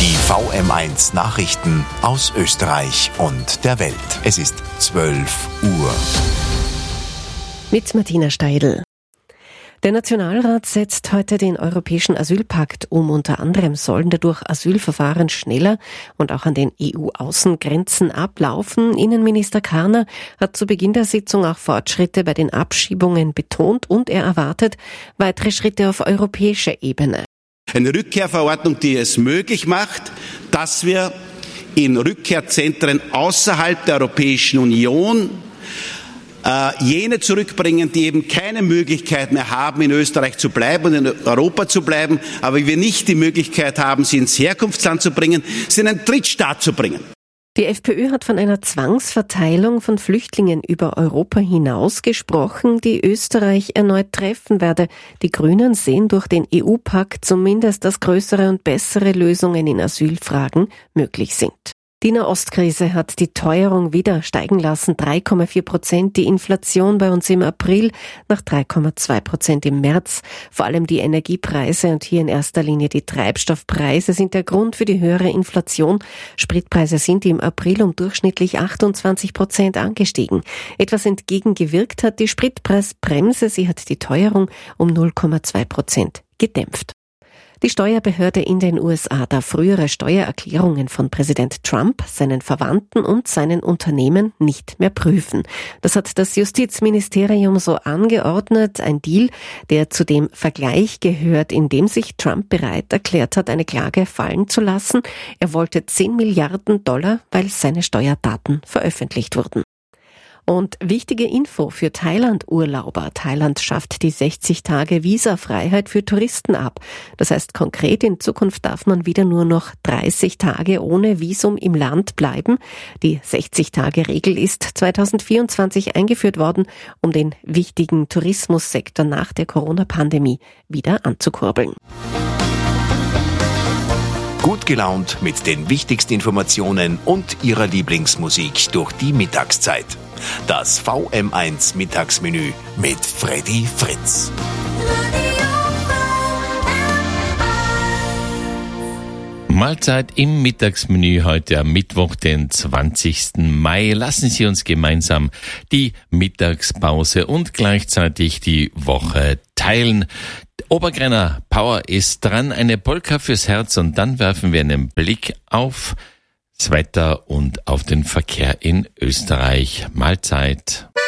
Die VM1 Nachrichten aus Österreich und der Welt. Es ist 12 Uhr. Mit Martina Steidl. Der Nationalrat setzt heute den Europäischen Asylpakt um. Unter anderem sollen dadurch Asylverfahren schneller und auch an den EU-Außengrenzen ablaufen. Innenminister Karner hat zu Beginn der Sitzung auch Fortschritte bei den Abschiebungen betont und er erwartet weitere Schritte auf europäischer Ebene. Eine Rückkehrverordnung, die es möglich macht, dass wir in Rückkehrzentren außerhalb der Europäischen Union jene zurückbringen, die eben keine Möglichkeit mehr haben, in Österreich zu bleiben und in Europa zu bleiben, aber wir nicht die Möglichkeit haben, sie ins Herkunftsland zu bringen, sie in einen Drittstaat zu bringen. Die FPÖ hat von einer Zwangsverteilung von Flüchtlingen über Europa hinaus gesprochen, die Österreich erneut treffen werde. Die Grünen sehen durch den EU-Pakt zumindest, dass größere und bessere Lösungen in Asylfragen möglich sind. Die Nahostkrise hat die Teuerung wieder steigen lassen. 3,4%, die Inflation bei uns im April nach 3,2% im März. Vor allem die Energiepreise und hier in erster Linie die Treibstoffpreise sind der Grund für die höhere Inflation. Spritpreise sind im April um durchschnittlich 28% angestiegen. Etwas entgegengewirkt hat die Spritpreisbremse. Sie hat die Teuerung um 0,2% gedämpft. Die Steuerbehörde in den USA darf frühere Steuererklärungen von Präsident Trump, seinen Verwandten und seinen Unternehmen nicht mehr prüfen. Das hat das Justizministerium so angeordnet, ein Deal, der zu dem Vergleich gehört, in dem sich Trump bereit erklärt hat, eine Klage fallen zu lassen. Er wollte 10 Milliarden $, weil seine Steuerdaten veröffentlicht wurden. Und wichtige Info für Thailand-Urlauber. Thailand schafft die 60 Tage Visafreiheit für Touristen ab. Das heißt konkret, in Zukunft darf man wieder nur noch 30 Tage ohne Visum im Land bleiben. Die 60-Tage-Regel ist 2024 eingeführt worden, um den wichtigen Tourismussektor nach der Corona-Pandemie wieder anzukurbeln. Gut gelaunt mit den wichtigsten Informationen und Ihrer Lieblingsmusik durch die Mittagszeit. Das VM1 Mittagsmenü mit Freddy Fritz. Mahlzeit im Mittagsmenü heute am Mittwoch, den 20. Mai. Lassen Sie uns gemeinsam die Mittagspause und gleichzeitig die Woche teilen. Obergrenner Power ist dran, eine Polka fürs Herz und dann werfen wir einen Blick auf das Wetter und auf den Verkehr in Österreich. Mahlzeit.